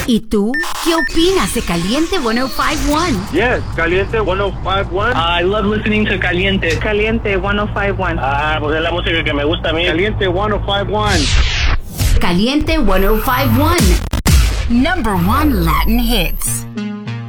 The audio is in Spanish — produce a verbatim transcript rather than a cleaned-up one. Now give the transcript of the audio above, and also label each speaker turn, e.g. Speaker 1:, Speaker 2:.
Speaker 1: ¿Y tú? ¿Qué opinas de Caliente ciento cincuenta y uno?
Speaker 2: Yes, Caliente ciento cincuenta y uno.
Speaker 3: I love listening to Caliente.
Speaker 4: Caliente ciento cincuenta y uno.
Speaker 3: Ah, pues es la música que me gusta a mí.
Speaker 2: Caliente ciento cincuenta y uno.
Speaker 1: Caliente ciento cincuenta y uno. Number one Latin hits.